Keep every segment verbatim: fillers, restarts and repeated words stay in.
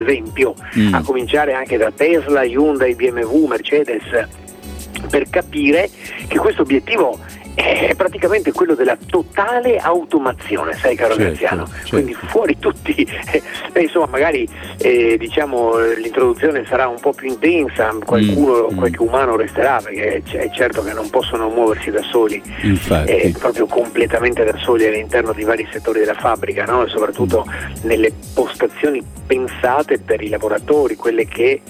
esempio, mm. a cominciare anche da Tesla, Hyundai, B M W, Mercedes, per capire che questo obiettivo è praticamente quello della totale automazione, sai caro certo, Graziano, certo. quindi fuori tutti, eh, insomma magari eh, diciamo l'introduzione sarà un po' più intensa, qualcuno, mm, qualche umano resterà, perché è certo che non possono muoversi da soli, infatti. eh, proprio completamente da soli all'interno di vari settori della fabbrica, no? E soprattutto mm. nelle postazioni pensate per i lavoratori, quelle che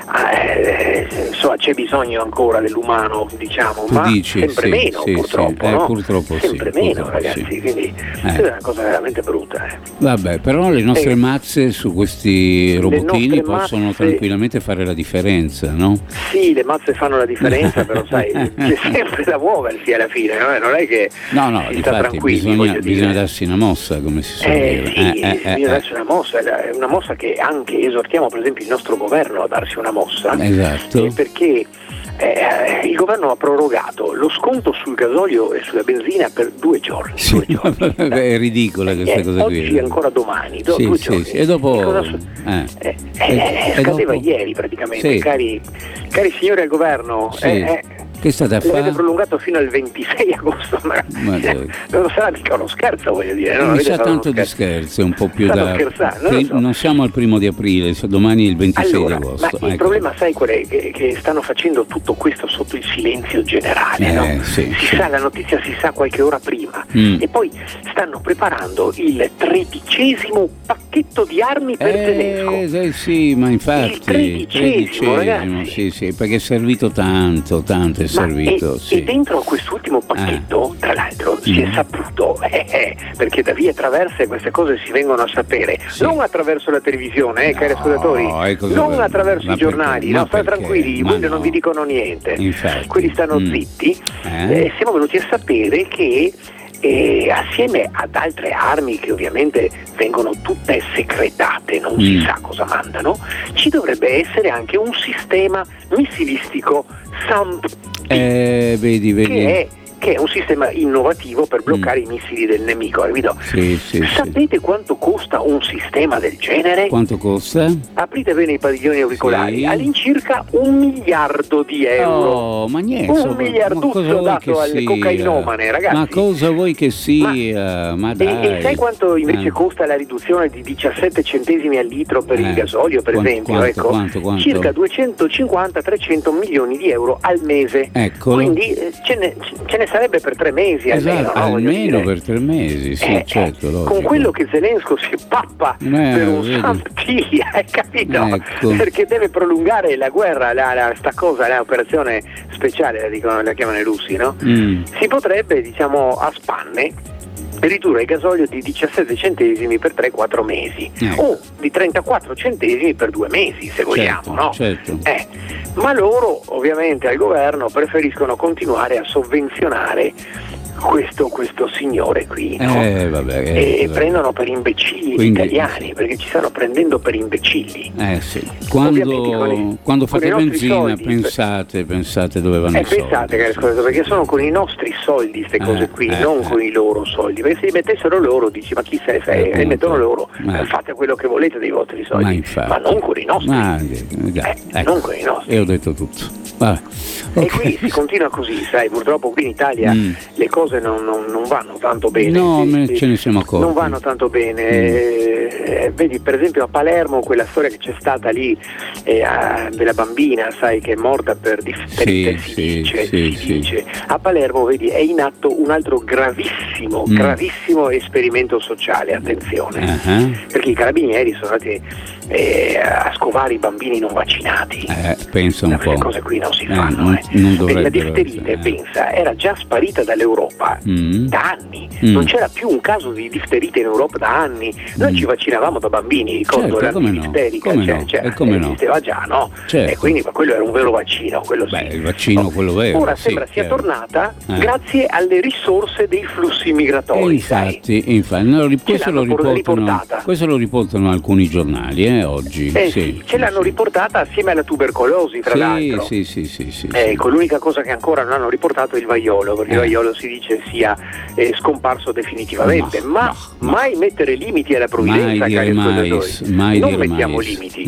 Eh, insomma c'è bisogno ancora dell'umano, diciamo, tu ma dici, sempre sì, meno sì, purtroppo, sì. no? Eh, purtroppo sempre sì, meno purtroppo ragazzi, sì. quindi Eh. è una cosa veramente brutta. Eh. Vabbè, però le nostre Eh. mazze su questi robottini nostre possono mazze... tranquillamente fare la differenza, no? Sì, le mazze fanno la differenza, però sai, c'è sempre da muoversi alla fine, no? Non è che no, no, si sta infatti tranquilli, bisogna, voglio bisogna dire. darsi una mossa, come si suol Eh, dire. sì, Eh, eh, bisogna eh, darsi una mossa, è una mossa che anche esortiamo per esempio il nostro governo a darsi una mossa, esatto. eh, perché Eh, il governo ha prorogato lo sconto sul gasolio e sulla benzina per due giorni. Sì, due giorni. è ridicola questa eh, cosa qui. Oggi ancora domani, do, sì, due sì, giorni. sì. E dopo E cosa su- eh. eh, E- eh, e scadeva dopo? ieri praticamente, Sì. cari, cari signori al governo. Sì. eh, eh, Che state a L'avete fare? prolungato fino al ventisei agosto, ma, Ma eh, dai. non sarà mica uno scherzo, voglio dire. No? Mi Avete sa fatto tanto uno di scherzo. scherzo, un po' più Stanno da... scherzando, non lo so. Non siamo al primo di aprile, domani è il ventisei Allora, di agosto. ma il ecco. problema sai qual è? Che, che stanno facendo tutto questo sotto il silenzio generale, Eh, no? sì, si sì. sa, la notizia si sa qualche ora prima, Mm. e poi stanno preparando il tredicesimo pacchetto di armi per Zelensky. Eh, eh, sì, ma infatti Il tredicesimo, ragazzi. sì, sì, perché è servito tanto, tanto è Ma servito, e, sì. e dentro a quest'ultimo pacchetto, tra l'altro, si è Mm. saputo, eh, eh, perché da vie traverse queste cose si vengono a sapere, Sì. non attraverso la televisione, eh, cari No, ascoltatori, eh, cosa non per- attraverso ma i giornali, perché? no, Ma state perché? tranquilli, Ma quelli no. non vi dicono niente, Infatti. quelli stanno Mm. zitti, Eh? eh, siamo venuti a sapere che e assieme ad altre armi che ovviamente vengono tutte segretate, non Mm. si sa cosa mandano, ci dovrebbe essere anche un sistema missilistico SAMP, Eh, vedi, vedi. che è, che è un sistema innovativo per bloccare Mm. i missili del nemico, capito? Sì, sì, sì. Sapete quanto costa un sistema del genere? Quanto costa? Aprite bene i padiglioni auricolari, Sì. all'incirca un miliardo di euro. Oh, ma niente. Un miliarduzzo dato al cocainomane, ragazzi. Ma cosa vuoi che sia? Ma, E, dai. e sai quanto invece Eh. costa la riduzione di diciassette centesimi al litro per Eh. il gasolio, per Quanto- esempio? quanto, ecco, quanto, quanto? circa duecentocinquanta trecento milioni di euro al mese. Eccolo. Quindi eh, ce ne, ce ne sarebbe per tre mesi almeno, Esatto, no? Voglio almeno dire. per tre mesi, sì, Eh, certo. eh, logico. con quello che Zelensky si pappa Eh, per un vedi. Sampti, hai capito? Ecco. Perché deve prolungare la guerra, la, la, sta cosa, l'operazione speciale, la, dicono, la chiamano i russi, no? Mm. Si potrebbe, diciamo, a spanne ridurre il gasolio di diciassette centesimi per tre quattro mesi Eh. o di trentaquattro centesimi per due mesi, se vogliamo, Certo, no? certo. Eh, ma loro ovviamente al governo preferiscono continuare a sovvenzionare questo, questo signore qui, no? Eh, vabbè, e eh, e vabbè. prendono per imbecilli Quindi- gli italiani, perché ci stanno prendendo per imbecilli. Eh sì, Ovviamente quando, con i- quando con fate i nostri benzina soldi, pensate, pensate dove vanno Eh, i soldi. pensate, cari ascoltatori, perché sono con i nostri soldi queste Eh, cose qui, eh, non eh. con i loro soldi, perché se li mettessero loro dici ma chi se ne frega, Eh, li mettono loro, eh. fate quello che volete dei vostri Ma soldi, infatti. ma non con i nostri. Ma, eh, dai, Eh, ecco. non con i nostri. E ho detto tutto. Vabbè. E Ok. qui si continua così, sai, purtroppo qui in Italia Mm. le cose non, non- non vanno tanto bene. No, Sì, me- sì. ce ne siamo accorti. Non vanno tanto bene. Mm. Eh, vedi, per esempio a Palermo, quella storia che c'è stata lì eh, a- della bambina, sai, che è morta per difterite, Sì, si sì, dice, sì, si sì. dice. A Palermo, vedi, è in atto un altro gravissimo, Mm. gravissimo esperimento sociale, attenzione. Ah, Perché i carabinieri sono andati eh, a scovare i bambini non vaccinati. eh, pensa un Queste po'. cose qui non si Eh, fanno. non- eh. non E dovrebbero la difterite, essere, eh. pensa, era già sparita dall'Europa Mm. da anni. Mm. Non c'era più un caso di difterite in Europa da anni. Noi Mm. ci vaccinavamo da bambini, ricordo Certo, come no, l'antidifterica, come cioè, no, cioè, e come no. esisteva già, no? Certo. E quindi ma quello era un vero vaccino, quello sì. Beh, il vaccino, No. quello vero. Ora sì, sembra sia chiaro. tornata Eh. grazie alle risorse dei flussi E migratori, sai. infatti, infatti no, ri- questo, lo l'hanno por- riportano, riportata. questo lo riportano alcuni giornali, eh, eh, oggi. Eh, sì, sì, ce l'hanno sì. riportata assieme alla tubercolosi, tra Sì, l'altro. sì, sì, sì, sì, Ecco, sì. l'unica cosa che ancora non hanno riportato è il vaiolo, perché Eh. il vaiolo si dice sia eh, scomparso definitivamente, No, ma no, no. mai mettere limiti alla provvidenza, Mai dire cari mai, ascoltatori. mai non dire mettiamo mai. limiti.